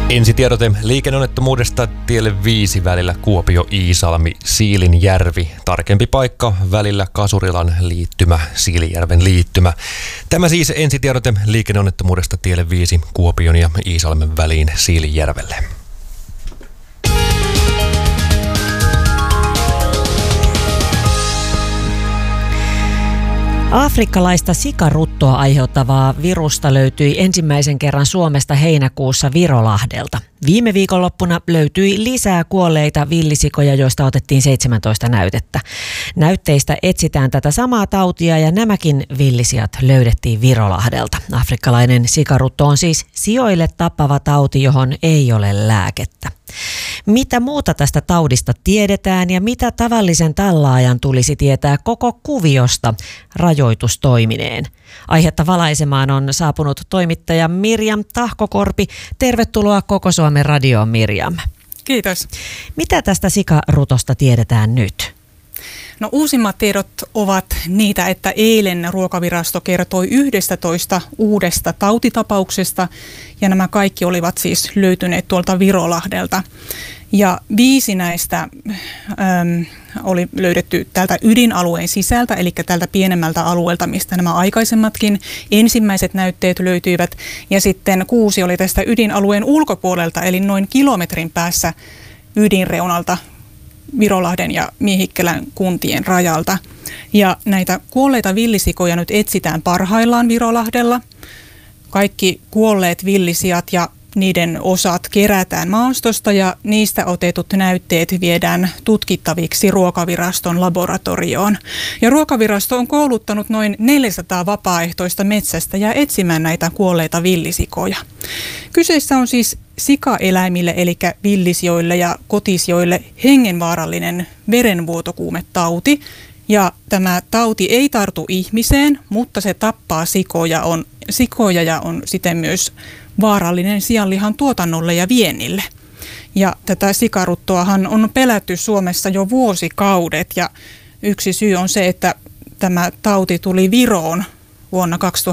Ensitiedote liikenneonnettomuudesta tielle 5 välillä Kuopio-Iisalmi-Siilinjärvi. Tarkempi paikka välillä Kasurilan liittymä, Siilinjärven liittymä. Tämä siis ensitiedote liikenneonnettomuudesta tielle 5 Kuopion ja Iisalmen väliin Siilinjärvelle. Afrikkalaista sikaruttoa aiheuttavaa virusta löytyi ensimmäisen kerran Suomesta heinäkuussa Virolahdelta. Viime viikonloppuna löytyi lisää kuolleita villisikoja, joista otettiin 17 näytettä. Näytteistä etsitään tätä samaa tautia ja nämäkin villisijat löydettiin Virolahdelta. Afrikkalainen sikarutto on siis sioille tappava tauti, johon ei ole lääkettä. Mitä muuta tästä taudista tiedetään ja mitä tavallisen tallaajan tulisi tietää koko kuviosta rajoitustoimineen? Aihetta valaisemaan on saapunut toimittaja Mirjam Tahkokorpi. Tervetuloa Koko Suomen radioon, Mirjam. Kiitos. Mitä tästä sikarutosta tiedetään nyt? No, uusimmat tiedot ovat niitä, että eilen Ruokavirasto kertoi 11 uudesta tautitapauksesta ja nämä kaikki olivat siis löytyneet tuolta Virolahdelta. Ja 5 näistä oli löydetty tältä ydinalueen sisältä, eli tältä pienemmältä alueelta, mistä nämä aikaisemmatkin ensimmäiset näytteet löytyivät. Ja sitten 6 oli tästä ydinalueen ulkopuolelta, eli noin kilometrin päässä ydinreunalta Virolahden ja Miehikkälän kuntien rajalta. Ja näitä kuolleita villisikoja nyt etsitään parhaillaan Virolahdella. Kaikki kuolleet villisijat ja niiden osat kerätään maastosta ja niistä otetut näytteet viedään tutkittaviksi Ruokaviraston laboratorioon. Ja Ruokavirasto on kouluttanut noin 400 vapaaehtoista metsästäjää etsimään näitä kuolleita villisikoja. Kyseessä on siis sikaeläimille eli villisijoille ja kotisijoille hengenvaarallinen verenvuotokuumetauti. Ja tämä tauti ei tartu ihmiseen, mutta se tappaa sikoja ja on siten myös vaarallinen sianlihan tuotannolle ja viennille. Ja tätä sikaruttoahan on pelätty Suomessa jo vuosikaudet ja yksi syy on se, että tämä tauti tuli Viroon vuonna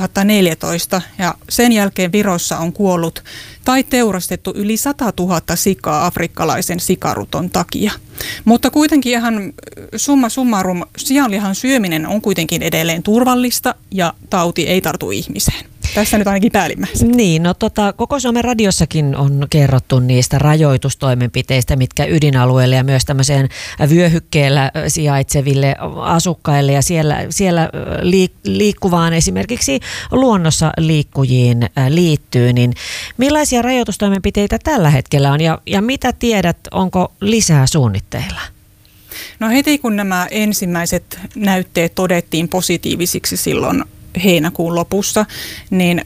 2014 ja sen jälkeen Virossa on kuollut tai teurastettu yli 100 000 sikaa afrikkalaisen sikaruton takia. Mutta kuitenkin ihan summa summarum, sianlihan syöminen on kuitenkin edelleen turvallista ja tauti ei tartu ihmiseen. Tässä nyt ainakin päällimmäiset. Niin, no Koko Suomen radiossakin on kerrottu niistä rajoitustoimenpiteistä, mitkä ydinalueelle ja myös tämmöiseen vyöhykkeellä sijaitseville asukkaille ja siellä liikkuvaan esimerkiksi luonnossa liikkujiin liittyy. Niin millaisia rajoitustoimenpiteitä tällä hetkellä on ja mitä tiedät, onko lisää suunnitteilla? No heti kun nämä ensimmäiset näytteet todettiin positiivisiksi silloin heinäkuun lopussa, niin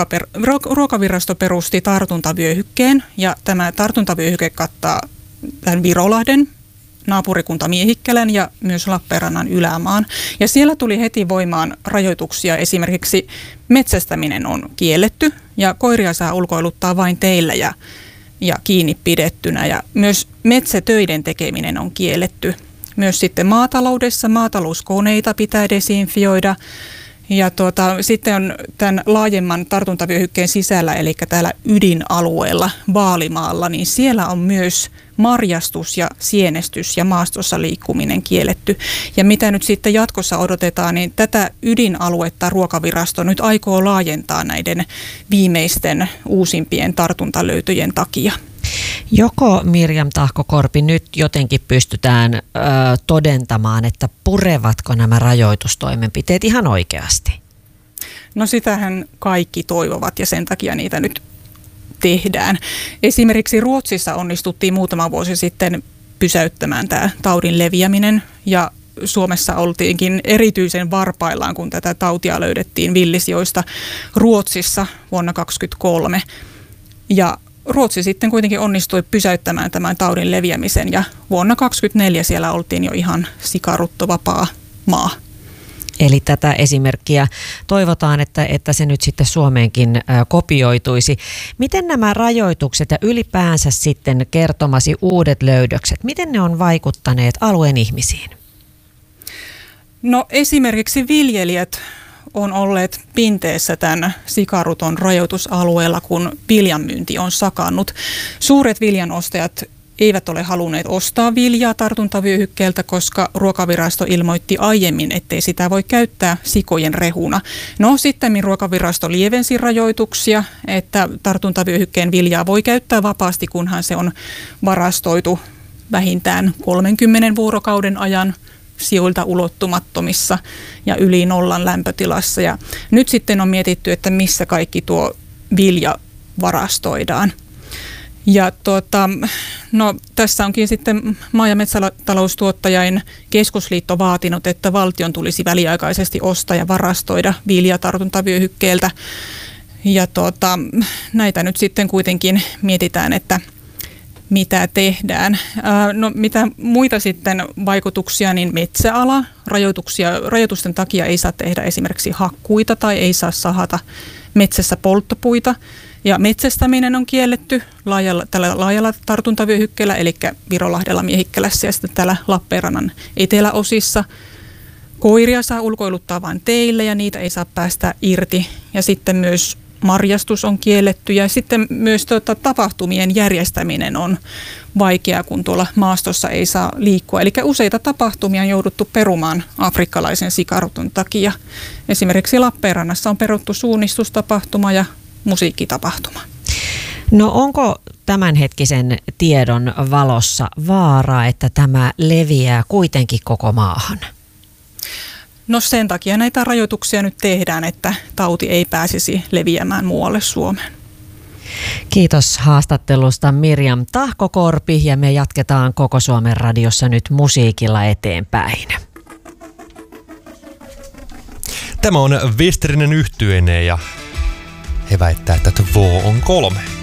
Ruokavirasto perusti tartuntavyöhykkeen ja tämä tartuntavyöhyke kattaa tämän Virolahden, naapurikunta Miehikkälän ja myös Lappeenrannan ylämaan. Ja siellä tuli heti voimaan rajoituksia, esimerkiksi metsästäminen on kielletty ja koiria saa ulkoiluttaa vain teillä ja kiinni pidettynä ja myös metsätöiden tekeminen on kielletty. Myös sitten maataloudessa maatalouskoneita pitää desinfioida. Ja sitten on tämän laajemman tartuntavyöhykkeen sisällä, eli täällä ydinalueella, Vaalimaalla, niin siellä on myös marjastus ja sienestys ja maastossa liikkuminen kielletty. Ja mitä nyt sitten jatkossa odotetaan, niin tätä ydinaluetta Ruokavirasto nyt aikoo laajentaa näiden viimeisten uusimpien tartuntalöytöjen takia. Joko Mirjam Tahkokorpi nyt jotenkin pystytään todentamaan, että purevatko nämä rajoitustoimenpiteet ihan oikeasti? No sitähän kaikki toivovat ja sen takia niitä nyt tehdään. Esimerkiksi Ruotsissa onnistuttiin muutama vuosi sitten pysäyttämään tämä taudin leviäminen ja Suomessa oltiinkin erityisen varpaillaan, kun tätä tautia löydettiin villisijoista Ruotsissa vuonna 2023 ja Ruotsi sitten kuitenkin onnistui pysäyttämään tämän taudin leviämisen ja vuonna 2024 siellä oltiin jo ihan sikaruttovapaa maa. Eli tätä esimerkkiä toivotaan, että se nyt sitten Suomeenkin kopioituisi. Miten nämä rajoitukset ja ylipäänsä sitten kertomasi uudet löydökset, miten ne on vaikuttaneet alueen ihmisiin? No esimerkiksi viljelijät on olleet pinteessä tämän sikaruton rajoitusalueella, kun viljanmyynti on sakannut. Suuret viljanostajat eivät ole halunneet ostaa viljaa tartuntavyöhykkeeltä, koska Ruokavirasto ilmoitti aiemmin, ettei sitä voi käyttää sikojen rehuna. No sitten Ruokavirasto lievensi rajoituksia, että tartuntavyöhykkeen viljaa voi käyttää vapaasti, kunhan se on varastoitu vähintään 30 vuorokauden ajan sijoilta ulottumattomissa ja yli nollan lämpötilassa. Ja nyt sitten on mietitty, että missä kaikki tuo vilja varastoidaan. Ja tässä onkin sitten maa- ja metsätaloustuottajain keskusliitto vaatinut, että valtion tulisi väliaikaisesti ostaa ja varastoida viljaa tartuntavyöhykkeeltä. Ja näitä nyt sitten kuitenkin mietitään, että mitä tehdään. No mitä muita sitten vaikutuksia, niin metsäala. Rajoitusten takia ei saa tehdä esimerkiksi hakkuita tai ei saa sahata metsässä polttopuita. Ja metsästäminen on kielletty tällä laajalla tartuntavyöhykkeellä, eli Virolahdella, Miehikkälässä ja sitten täällä Lappeenrannan eteläosissa. Koiria saa ulkoiluttaa vain teille ja niitä ei saa päästä irti. Ja sitten myös marjastus on kielletty ja sitten myös tapahtumien järjestäminen on vaikeaa, kun tuolla maastossa ei saa liikkua. Eli useita tapahtumia on jouduttu perumaan afrikkalaisen sikaruton takia. Esimerkiksi Lappeenrannassa on peruttu suunnistustapahtuma ja musiikkitapahtuma. No onko tämänhetkisen tiedon valossa vaara, että tämä leviää kuitenkin koko maahan? No sen takia näitä rajoituksia nyt tehdään, että tauti ei pääsisi leviämään muualle Suomeen. Kiitos haastattelusta Mirjam Tahkokorpi ja me jatketaan Koko Suomen radiossa nyt musiikilla eteenpäin. Tämä on Westerinen yhtyeinen ja he väittää, että Två on 3.